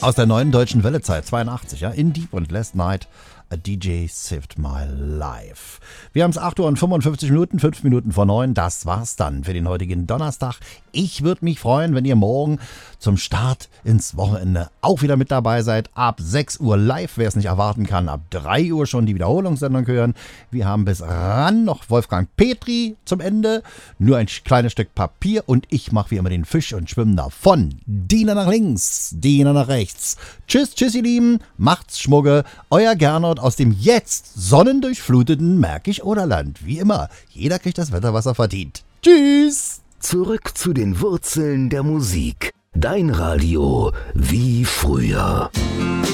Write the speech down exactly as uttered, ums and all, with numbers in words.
Aus der neuen deutschen Wellezeit, zweiundachtzig, ja, In Deep und Last Night, a D J Saved My Life. Wir haben es acht Uhr und fünfundfünfzig Minuten, fünf Minuten vor neun, das war's dann für den heutigen Donnerstag. Ich würde mich freuen, wenn ihr morgen zum Start ins Wochenende auch wieder mit dabei seid. Ab sechs Uhr live, wer es nicht erwarten kann, ab drei Uhr schon die Wiederholungssendung hören. Wir haben bis ran noch Wolfgang Petri zum Ende, nur ein kleines Stück Papier und ich mache wie immer den Fisch und schwimme davon. Diener nach links, Diener nach rechts. Tschüss, tschüss ihr Lieben, macht's Schmugge, euer Gernot aus dem jetzt sonnendurchfluteten Märkisch-Oderland. Wie immer, jeder kriegt das Wetter, was er verdient. Tschüss! Zurück zu den Wurzeln der Musik. Dein Radio wie früher.